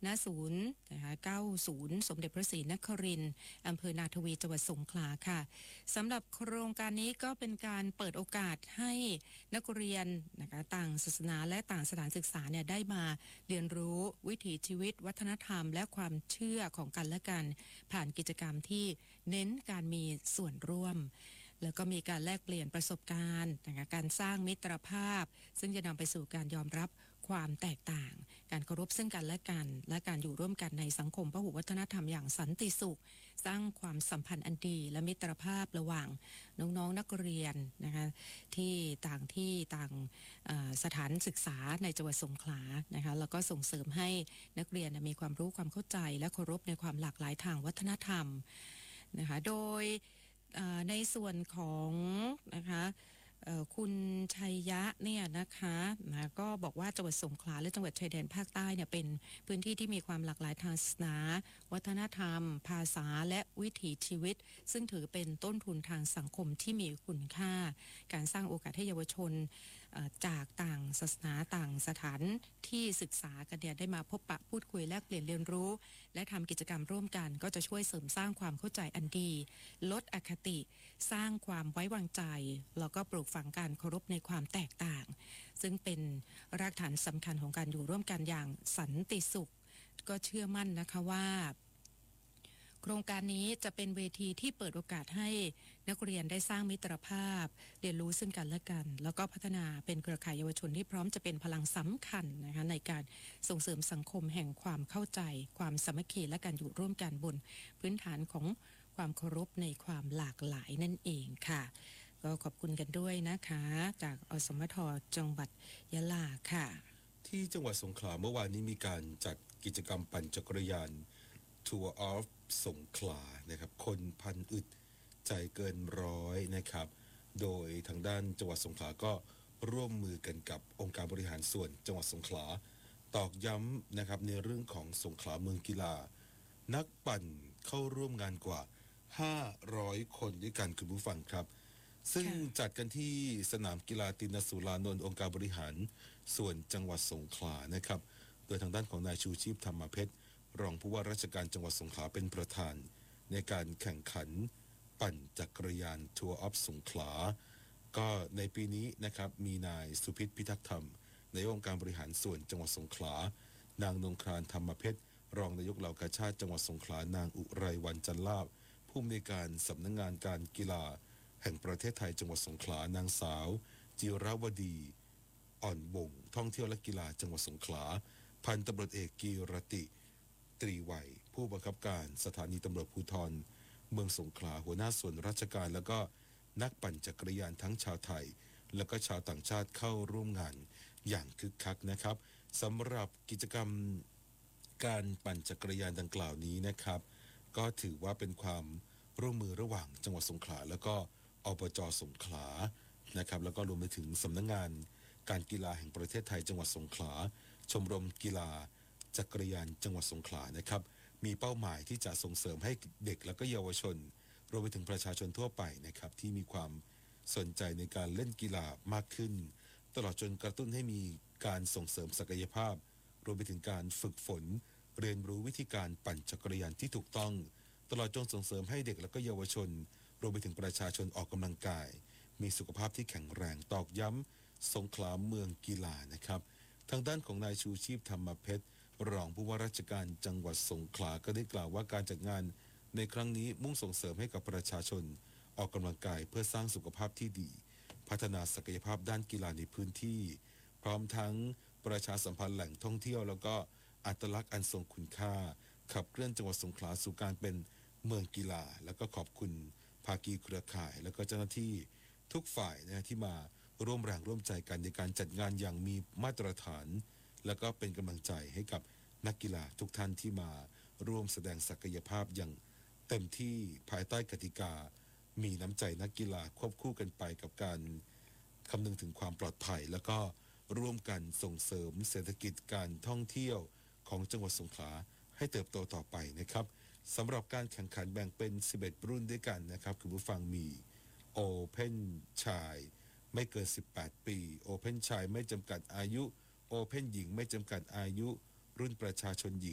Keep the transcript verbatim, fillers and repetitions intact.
ณศูนย์นะคะเก้าศูนย์สมเด็จพระศรีนครินทร์อำเภอนาทวีจังหวัดสงขลาค่ะสำหรับโครงการนี้ก็เป็นการเปิดโอกาสให้นักเรียนนะคะต่างศาสนาและต่างสถานศึกษาเนี่ยได้มาเรียนรู้วิถีชีวิตวัฒนธรรมและความเชื่อของกันและกันผ่านกิจกรรมที่เน้นการมีส่วนร่วมแล้วก็มีการแลกเปลี่ยนประสบการณ์นะคะการสร้างมิตรภาพซึ่งจะนำไปสู่การยอมรับความแตกต่างการเคารพซึ่งกันและกันและการอยู่ร่วมกันในสังคมพหุวัฒนธรรมอย่างสันติสุขสร้างความสัมพันธ์อันดีและมิตรภาพระหว่างน้องๆนักเรียนนะคะที่ต่างที่ต่างสถานศึกษาในจังหวัดสงขลานะคะแล้วก็ส่งเสริมให้นักเรียนมีความรู้ความเข้าใจและเคารพในความหลากหลายทางวัฒนธรรมนะคะโดยในส่วนของนะคะคุณชัยยะเนี่ยนะคะนะก็บอกว่าจังหวัดสงขลาและจังหวัดชายแดนภาคใต้เนี่ยเป็นพื้นที่ที่มีความหลากหลายทางศาสนาวัฒนธรรมภาษาและวิถีชีวิตซึ่งถือเป็นต้นทุนทางสังคมที่มีคุณค่าการสร้างโอกาสให้เยาวชนจากต่างศาสนาต่างสถานที่ศึกษากันเนี่ยได้มาพบปะพูดคุยแลกเปลี่ยนเรียนรู้และทำกิจกรรมร่วมกันก็จะช่วยเสริมสร้างความเข้าใจอันดีลดอคติสร้างความไว้วางใจแล้วก็ปลูกฝังการเคารพในความแตกต่างซึ่งเป็นรากฐานสำคัญของการอยู่ร่วมกันอย่างสันติสุขก็เชื่อมั่นนะคะว่าโครงการนี้จะเป็นเวทีที่เปิดโอกาสให้นักเรียนได้สร้างมิตรภาพเรียนรู้ซึ่งกันและกันแล้วก็พัฒนาเป็นเครือข่ายเยาวชนที่พร้อมจะเป็นพลังสำคัญนะคะในการส่งเสริมสังคมแห่งความเข้าใจความสามัคคีและการอยู่ร่วมกันบนพื้นฐานของความเคารพในความหลากหลายนั่นเองค่ะก็ขอบคุณกันด้วยนะคะจากอสมทจังหวัดยะลาค่ะที่จังหวัดสงขลาเมื่อวานนี้มีการจัดกิจกรรมปั่นจักรยาน Tour of สงขลานะครับคนพันอึดใจเกินร้อยนะครับโดยทางด้านจังหวัดสงขลาก็ร่วมมือกันกับองค์การบริหารส่วนจังหวัดสงขลาตอกย้ำนะครับในเรื่องของสงขลาเมืองกีฬานักปั่นเข้าร่วมงานกว่าห้าร้อยคนด้วยกันคุณผู้ฟังครับซึ่งจัดกันที่สนามกีฬาตินสุรานนท์องค์การบริหารส่วนจังหวัดสงขลานะครับโดยทางด้านของนายชูชีพธรรมเพชรรองผู้ว่าราชการจังหวัดสงขลาเป็นประธานในการแข่งขันปั่นจักรยานทัวร์ออฟสงขลาก็ในปีนี้นะครับมีนายสุพิษพิทักษ์ธรรมในองค์การบริหารส่วนจังหวัดสงขลานางนงครานธรรมเพชรรองนายกเหล่ากาชาติจังหวัดสงขลานางอุไรวันจันลาภผู้อำนวยการสำนักงานการกีฬาแห่งประเทศไทยจังหวัดสงขลานางสาวจิรวดีอ่อนบ่งท่องเที่ยวและกีฬาจังหวัดสงขลาพันตำรวจเอกกีรติตรีไวยผู้บังคับการสถานีตำรวจภูธรเมืองสงขลาหัวหน้าส่วนราชการแล้วก็นักปั่นจักรยานทั้งชาวไทยแล้วก็ชาวต่างชาติเข้าร่วมงานอย่างคึกคักนะครับสำหรับกิจกรรมการปั่นจักรยานดังกล่าวนี้นะครับก็ถือว่าเป็นความร่วมมือระหว่างจังหวัดสงขลาแล้วก็อบจ.สงขลานะครับแล้วก็รวมไปถึงสำนักงานการกีฬาแห่งประเทศไทยจังหวัดสงขลาชมรมกีฬาจักรยานจังหวัดสงขลานะครับมีเป้าหมายที่จะส่งเสริมให้เด็กและก็เยาวชนรวมไปถึงประชาชนทั่วไปนะครับที่มีความสนใจในการเล่นกีฬามากขึ้นตลอดจนกระตุ้นให้มีการส่งเสริมศักยภาพรวมไปถึงการฝึกฝนเรียนรู้วิธีการปั่นจักรยานที่ถูกต้องตลอดจนส่งเสริมให้เด็กและก็เยาวชนรวมไปถึงประชาชนออกกำลังกายมีสุขภาพที่แข็งแรงตอกย้ำสงขลาเมืองกีฬานะครับทางด้านของนายชูชีพธรรมเพชรรองผู้ว่าราชการจังหวัดสงขลาก็ได้กล่าวว่าการจัดงานในครั้งนี้มุ่งส่งเสริมให้กับประชาชนออกกำลังกายเพื่อสร้างสุขภาพที่ดีพัฒนาศักยภาพด้านกีฬาในพื้นที่พร้อมทั้งประชาสัมพันธ์แหล่งท่องเที่ยวแล้วก็อัตลักษณ์อันทรงคุณค่าขับเคลื่อนจังหวัดสงขลาสู่การเป็นเมืองกีฬาแล้วก็ขอบคุณภาคีเครือข่ายแล้วก็เจ้าหน้าที่ทุกฝ่ายนะที่มาร่วมแรงร่วมใจกันในการจัดงานอย่างมีมาตรฐานแล้วก็เป็นกำลังใจให้กับนักกีฬาทุกท่านที่มาร่วมแสดงศักยภาพอย่างเต็มที่ภายใต้กติกามีน้ำใจนักกีฬาควบคู่กันไปกับการคำนึงถึงความปลอดภัยแล้วก็ร่วมกันส่งเสริมเศรษฐกิจการท่องเที่ยวของจังหวัดสงขลาให้เติบโตต่อไปนะครับสำหรับการแข่งขันแบ่งเป็นสิบเอ็ดรุ่นด้วยกันนะครับคุณผู้ฟังมีโอเพ่นชายไม่เกินสิบแปดปีโอเพ่นชายไม่จำกัดอายุโอเพ่นหญิงไม่จำกัดอายุรุ่นประชาชนหญิง